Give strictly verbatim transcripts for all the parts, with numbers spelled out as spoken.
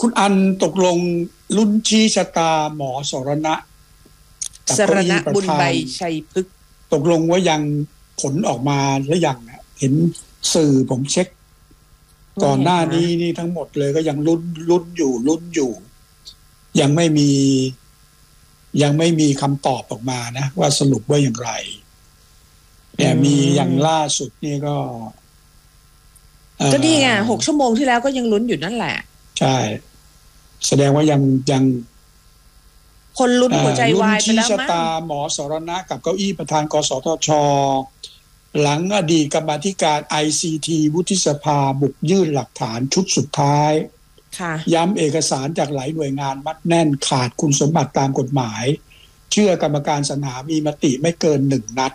คุณอันตกลงลุ้นชี้ชะตาหมอสรณะสรณะบุญใบชัยพฤกษ์ตกลงว่ายังผลออกมาหรือยังเห็นสื่อผมเช็คก่อนหน้านี้นี่ทั้งหมดเลยก็ยังลุ้นลุ้นอยู่ลุ้นอยู่ยังไม่มียังไม่มีคำตอบออกมานะว่าสรุปว่าอย่างไรแต่มีอย่างล่าสุดนี่ก็ก็นี่ไงหกชั่วโมงที่แล้วก็ยังลุ้นอยู่นั่นแหละใช่แสดงว่ายังยังคนลุ้นหัวใจวายไปแล้วมั้งลุ้นชี้ชะตาหมอสรณะกับเก้าอี้ประธานกสทช.หลังอดีตกรรมาธิการ ไอ ซี ที วุฒิสภาบุกยื่นหลักฐานชุดสุดท้ายย้ำเอกสารจากหลายหน่วยงานมัดแน่นขาดคุณสมบัติตามกฎหมายเชื่อกรรมการสรรหามีมติไม่เกินหนึ่งนัด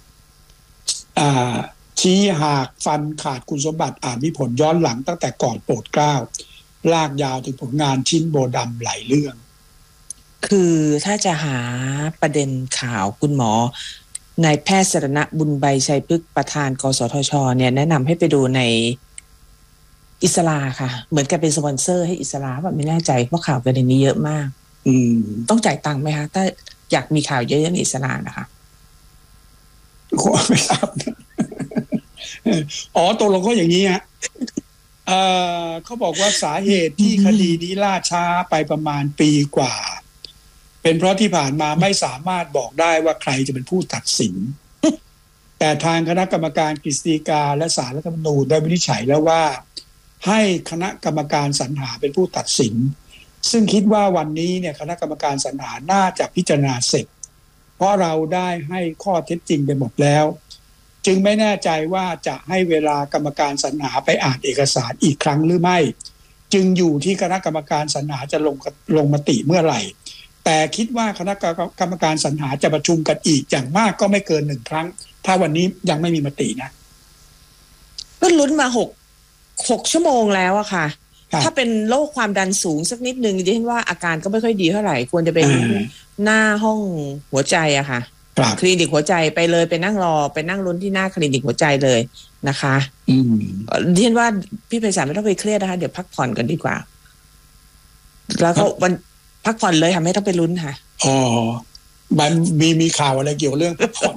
ชี้หากฟันขาดคุณสมบัติอาจมีผลย้อนหลังตั้งแต่ก่อนโปรดเกล้าลากยาวถึงผลงานชิ้นโบดำหลายเรื่องคือถ้าจะหาประเด็นข่าวคุณหมอนายแพทย์สรณะบุญใบชัยพฤกษ์ประธานกสทช.เนี่ยแนะนำให้ไปดูในอิสลาค่ะเหมือนกับเป็นสปอนเซอร์ให้อิสลาแบบไม่แน่ใจเพราะข่าวประเด็นนี้เยอะมากอืมต้องจ่ายตังค์ไหมคะถ้าอยากมีข่าวเยอะๆในอิสลานะคะขอไม่ทราบอ๋อตกลงก็อย่างนี้ฮะเอ่อเขาบอกว่าสาเหตุที่คดีนี้ล่าช้าไปประมาณปีกว่าเป็นเพราะที่ผ่านมาไม่สามารถบอกได้ว่าใครจะเป็นผู้ตัดสินแต่ทางคณะกรรมการกฤษฎีกาและศาลรัฐธรรมนูญได้วินิจฉัยแล้วว่าให้คณะกรรมการสรรหาเป็นผู้ตัดสินซึ่งคิดว่าวันนี้เนี่ยคณะกรรมการสรรหาน่าจะพิจารณาเสร็จเพราะเราได้ให้ข้อเท็จจริงไปหมดแล้วจึงไม่แน่ใจว่าจะให้เวลากรรมการสรรหาไปอ่านเอกสารอีกครั้งหรือไม่จึงอยู่ที่คณะกรรมการสรรหาจะลงลงมติเมื่อไหร่แต่คิดว่าคณะกรรมการสรรหาจะประชุมกันอีกอย่างมากก็ไม่เกินหนึ่งครั้งถ้าวันนี้ยังไม่มีมตินะก็ลุ้นมาหกหกชั่วโมงแล้วอะค่ะถ้าเป็นโรคความดันสูงสักนิดนึงดิฉันว่าอาการก็ไม่ค่อยดีเท่าไหร่ควรจะเป็นหน้าห้องหัวใจอะค่ะคลินิกหัวใจไปเลยไปนั่งรอไปนั่งลุ้นที่หน้าคลินิกหัวใจเลยนะคะดิฉันว่าพี่ไพศาลไม่ต้องไปเครียดนะคะเดี๋ยวพักผ่อนกันดีกว่าแล้วก็วันพักผ่อนเลยค่ะไม่ต้องไปลุ้นค่ะอ๋อมันมีมีข่าวอะไรเกี่ยวเรื่องพักผ่อน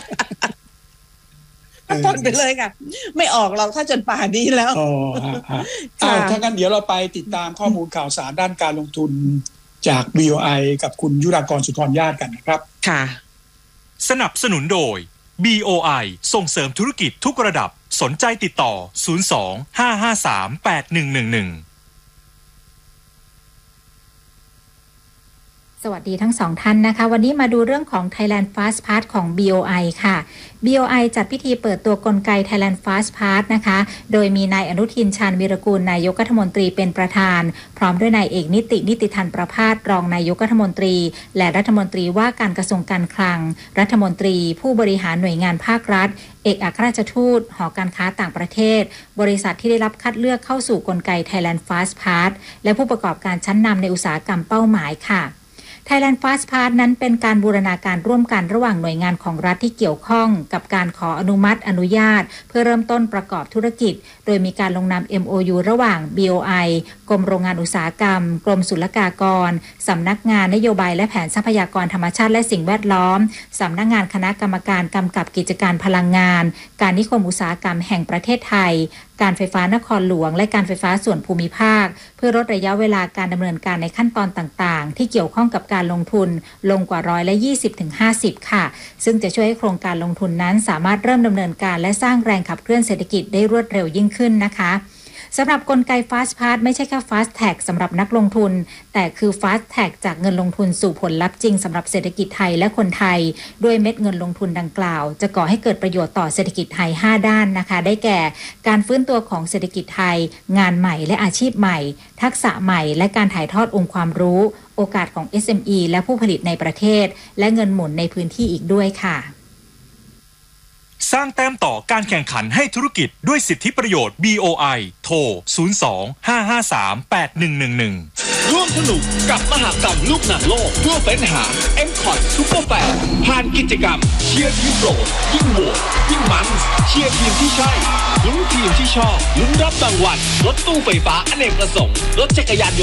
พักผ่อนไปเลยค่ะไม่ออกเราถ้าจนป่านนี้แล้วอ๋อฮะฮะอ้าวถ้างั้นเดี๋ยวเราไปติดตามข้อมูลข่าวสารด้านการลงทุนจาก บี โอ ไอ กับคุณยุรากรสุนทรญาติกันนะครับค่ะสนับสนุนโดย บี โอ ไอ ส่งเสริมธุรกิจทุกระดับสนใจติดต่อศูนย์ สอง ห้า ห้า สาม แปด หนึ่ง หนึ่ง หนึ่งสวัสดีทั้งสองท่านนะคะวันนี้มาดูเรื่องของ Thailand Fast Pass ของ บี โอ ไอ ค่ะ บี โอ ไอ จัดพิธีเปิดตัวกลไก Thailand Fast Pass นะคะโดยมีนายอนุทินชาญวีรกูลนายกรัฐมนตรีเป็นประธานพร้อมด้วยนายเอกนิตินิติธันประภาสรองนายกรัฐมนตรีและรัฐมนตรีว่าการกระทรวงการคลังรัฐมนตรีผู้บริหารหน่วยงานภาครัฐเอกอัครราชทูตหอการค้าต่างประเทศบริษัทที่ได้รับคัดเลือกเข้าสู่กลไก Thailand Fast Pass และผู้ประกอบการชั้นนำในอุตสาหกรรมเป้าหมายค่ะThailand Fast Pass นั้นเป็นการบูรณาการร่วมกันระหว่างหน่วยงานของรัฐที่เกี่ยวข้องกับการขออนุมัติอนุญาตเพื่อเริ่มต้นประกอบธุรกิจโดยมีการลงนาม เอ็ม โอ ยู ระหว่าง บี โอ ไอ กรมโรงงานอุตสาหกรรมกรมศุลกากรสำนักงานนโยบายและแผนทรัพยากรธรรมชาติและสิ่งแวดล้อมสำนักงานคณะกรรมการกำกับกิจการพลังงานการนิคมอุตสาหกรรมแห่งประเทศไทยการไฟฟ้านครหลวงและการไฟฟ้าส่วนภูมิภาคเพื่อลดระยะเวลาการดำเนินการในขั้นตอนต่างๆที่เกี่ยวข้องกับการลงทุนลงกว่าร้อยละ ยี่สิบถึงห้าสิบ ค่ะซึ่งจะช่วยให้โครงการลงทุนนั้นสามารถเริ่มดำเนินการและสร้างแรงขับเคลื่อนเศรษฐกิจได้รวดเร็วยิ่งขึ้นนะคะสำหรับกลไก Fast Pass ไม่ใช่แค่ Fast Tag สำหรับนักลงทุนแต่คือ Fast Tag จากเงินลงทุนสู่ผลลัพธ์จริงสำหรับเศรษฐกิจไทยและคนไทยด้วยเม็ดเงินลงทุนดังกล่าวจะก่อให้เกิดประโยชน์ต่อเศรษฐกิจไทยห้าด้านนะคะได้แก่การฟื้นตัวของเศรษฐกิจไทยงานใหม่และอาชีพใหม่ทักษะใหม่และการถ่ายทอดองค์ความรู้โอกาสของ เอส เอ็ม อี และผู้ผลิตในประเทศและเงินหมุนในพื้นที่อีกด้วยค่ะสร้างแต้มต่อการแข่งขันให้ธุรกิจด้วยสิทธิประโยชน์ บี โอ ไอ โทร ศูนย์ สอง ห้า ห้า สาม แปด หนึ่ง หนึ่ง หนึ่งร่วมสนุกกับมหกรรมลูกหนังโลกทั่วเฟ้นหา เอ็ม คอท Super Fan ผ่านกิจกรรมเชียร์ทีมโปรดยิ่งโหวตยิ่งมันเชียร์ทีมที่ใช่ลุ้นทีมที่ชอบลุ้นรับรางวัลรถตู้ไฟฟ้าอเนกประสงค์รถจักรยานยนต์